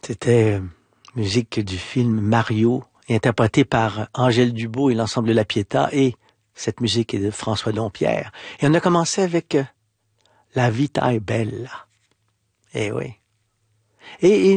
C'était musique du film Mario, interprétée par Angèle Dubois et l'ensemble de la Pietà, et cette musique est de François Dompierre. Et on a commencé avec La Vita è bella. Eh oui. Et